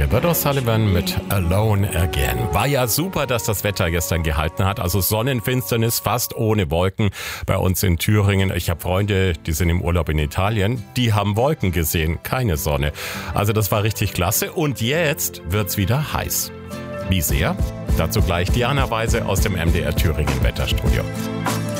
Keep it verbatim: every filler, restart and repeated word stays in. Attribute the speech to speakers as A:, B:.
A: Gilbert O'Sullivan mit Alone Again. War ja super, dass das Wetter gestern gehalten hat. Also Sonnenfinsternis fast ohne Wolken bei uns in Thüringen. Ich habe Freunde, die sind im Urlaub in Italien. Die haben Wolken gesehen, keine Sonne. Also das war richtig klasse. Und jetzt wird's wieder heiß. Wie sehr? Dazu gleich Diana Weise aus dem M D R Thüringen Wetterstudio.